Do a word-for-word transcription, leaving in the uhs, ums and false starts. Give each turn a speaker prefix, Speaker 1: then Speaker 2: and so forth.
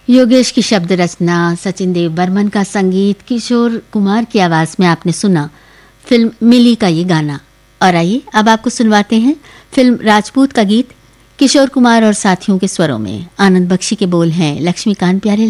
Speaker 1: योगेश की शब्द रचना, सचिन देव बर्मन का संगीत, किशोर कुमार की आवाज में आपने सुना फिल्म मिली का ये गाना। और आइए अब आपको सुनवाते हैं फिल्म राजपूत का गीत किशोर कुमार और साथियों के स्वरों में। आनंद बख्शी के बोल हैं लक्ष्मीकांत प्यारे